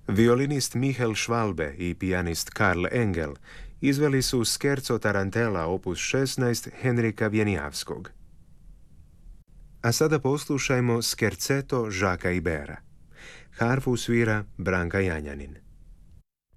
Violinist Michael Schwalbe i pijanist Karl Engel izveli su Scherzo Tarantella opus 16 Henrika Vjenijavskog. A sada poslušajmo Scherzetto Žaka Ibera. Harfu svira Branka Janjanin.